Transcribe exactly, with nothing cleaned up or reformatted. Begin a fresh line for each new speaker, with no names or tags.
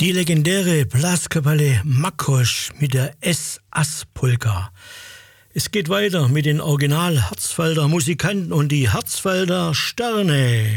Die legendäre Blaskapelle Makkosch mit der S-Ass-Polka. Es geht weiter mit den Original-Harzfelder Musikanten und die Harzfelder Sterne.